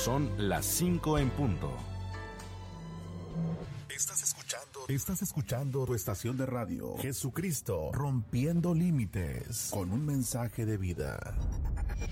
Son las 5 en punto. Estás escuchando tu estación de radio, Jesucristo, rompiendo límites, con un mensaje de vida.